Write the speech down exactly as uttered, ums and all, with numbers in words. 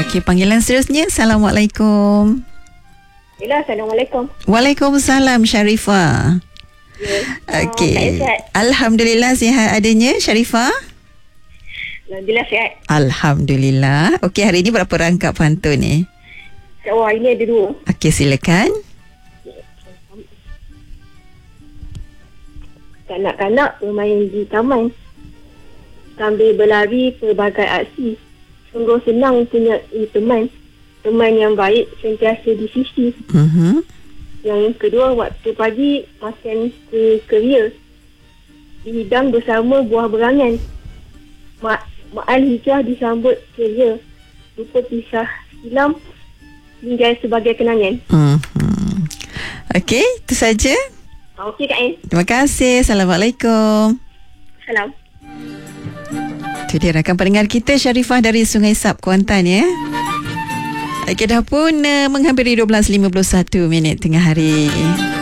Okey, panggilan seterusnya. Assalamualaikum. Hello, Assalamualaikum. Waalaikumsalam, Sharifah. Yes. Okey. Uh, Alhamdulillah sihat adanya, Sharifah. Alhamdulillah sihat. Alhamdulillah. Okey, hari ini berapa rangkap pantun ni? Oh, ini ada dua. Okey, silakan. Kanak-kanak bermain di taman sambil berlari pelbagai aksi. Sungguh senang punya teman. Teman yang baik sentiasa di sisi. Mhm. Yang kedua, waktu pagi makan ke keria. Dihidang bersama buah berangan. Mak Ma'al hijrah disambut ceria. Lupa pisah silam hingga sebagai kenangan. Mhm. Okey, itu saja. Okey Kak Ain. Terima kasih. Assalamualaikum. Salam. Itu dia rakan pendengar kita, Sharifah dari Sungai Sap, Kuantan ya. Okey, dah pun uh, menghampiri dua belas lima puluh satu minit tengah hari.